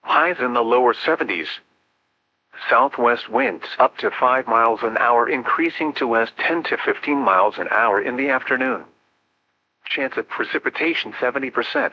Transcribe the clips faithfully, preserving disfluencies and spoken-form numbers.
Highs in the lower seventies. Southwest winds up to five miles an hour increasing to west ten to fifteen miles an hour in the afternoon. Chance of precipitation seventy percent.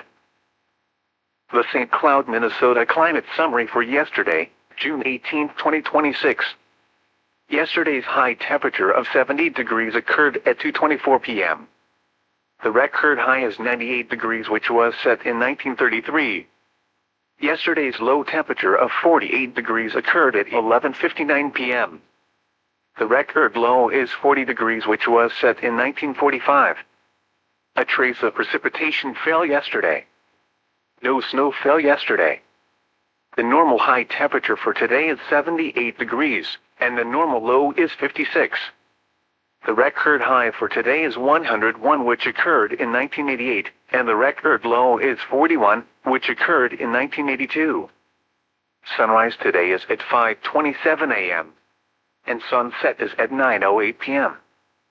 The Saint Cloud, Minnesota climate summary for yesterday, June eighteenth, twenty twenty-six. Yesterday's high temperature of seventy degrees occurred at two twenty-four p m The record high is ninety-eight degrees, which was set in nineteen thirty-three. Yesterday's low temperature of forty-eight degrees occurred at eleven fifty-nine p m The record low is forty degrees, which was set in nineteen forty-five. A trace of precipitation fell yesterday. No snow fell yesterday. The normal high temperature for today is seventy-eight degrees, and the normal low is fifty-six. The record high for today is one hundred one, which occurred in nineteen eighty-eight, and the record low is forty-one, which occurred in nineteen eighty-two. Sunrise today is at five twenty-seven a m, and sunset is at nine oh eight p m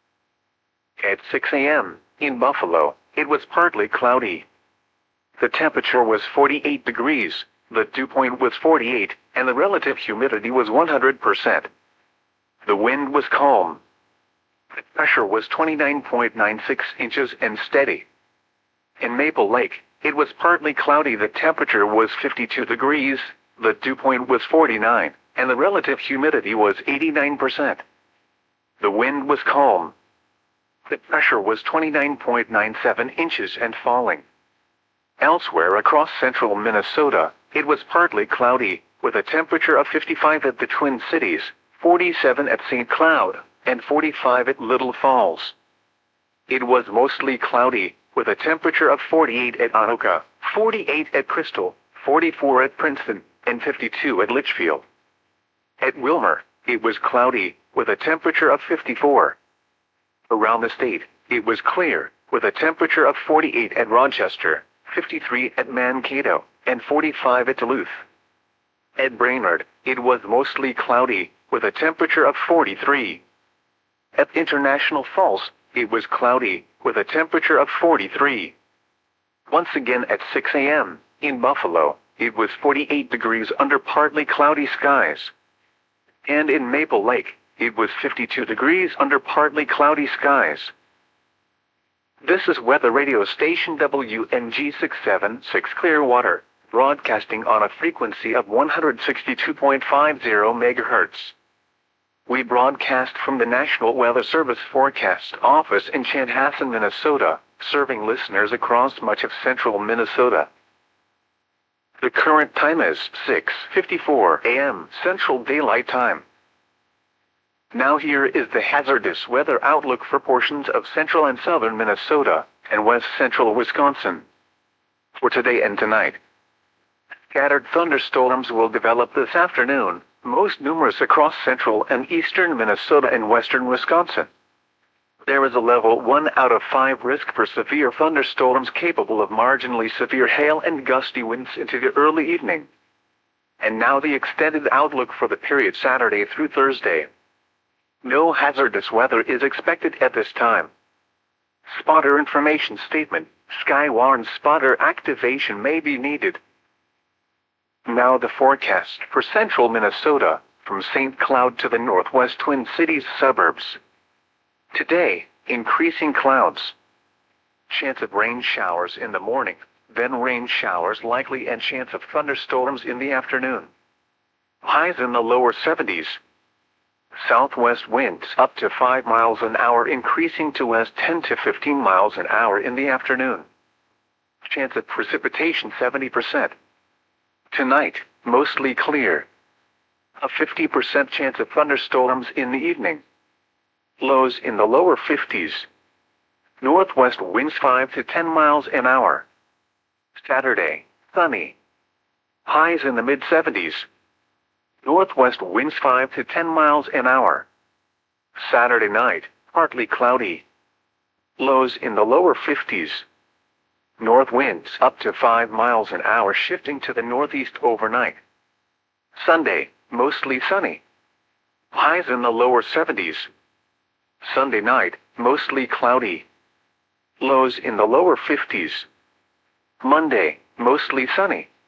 At six a m, in Buffalo, it was partly cloudy. The temperature was forty-eight degrees, the dew point was forty-eight, and the relative humidity was one hundred percent. The wind was calm. The pressure was twenty-nine point nine six inches and steady. In Maple Lake, it was partly cloudy. The temperature was fifty-two degrees, the dew point was forty-nine, and the relative humidity was eighty-nine percent. The wind was calm. The pressure was twenty-nine point nine seven inches and falling. Elsewhere across central Minnesota, it was partly cloudy, with a temperature of fifty-five at the Twin Cities, forty-seven at Saint Cloud, and forty-five at Little Falls. It was mostly cloudy, with a temperature of forty-eight at Anoka, forty-eight at Crystal, forty-four at Princeton, and fifty-two at Litchfield. At Wilmer, it was cloudy, with a temperature of fifty-four. Around the state, it was clear, with a temperature of forty-eight at Rochester, fifty-three at Mankato, and forty-five at Duluth. At Brainerd, it was mostly cloudy, with a temperature of forty-three. At International Falls, it was cloudy, with a temperature of forty-three. Once again at six a m, in Buffalo, it was forty-eight degrees under partly cloudy skies. And in Maple Lake, it was fifty-two degrees under partly cloudy skies. This is weather radio station W N G six seventy-six Clearwater, broadcasting on a frequency of one hundred sixty-two point five zero megahertz. We broadcast from the National Weather Service Forecast Office in Chanhassen, Minnesota, serving listeners across much of central Minnesota. The current time is six fifty-four a m Central Daylight Time. Now here is the hazardous weather outlook for portions of central and southern Minnesota, and west central Wisconsin. For today and tonight, scattered thunderstorms will develop this afternoon, most numerous across central and eastern Minnesota and western Wisconsin. There is a level one out of five risk for severe thunderstorms capable of marginally severe hail and gusty winds into the early evening. And now the extended outlook for the period Saturday through Thursday. No hazardous weather is expected at this time. Spotter information statement: Sky warns spotter activation may be needed. Now the forecast for central Minnesota, from Saint Cloud to the northwest Twin Cities suburbs. Today, increasing clouds. Chance of rain showers in the morning, then rain showers likely and chance of thunderstorms in the afternoon. Highs in the lower seventies. Southwest winds up to five miles an hour increasing to west ten to fifteen miles an hour in the afternoon. Chance of precipitation seventy percent. Tonight, mostly clear. A fifty percent chance of thunderstorms in the evening. Lows in the lower fifties. Northwest winds five to ten miles an hour. Saturday, sunny. Highs in the mid seventies. Northwest winds five to ten miles an hour. Saturday night, partly cloudy. Lows in the lower fifties. North winds up to five miles an hour shifting to the northeast overnight. Sunday, mostly sunny. Highs in the lower seventies. Sunday night, mostly cloudy. Lows in the lower fifties. Monday, mostly sunny.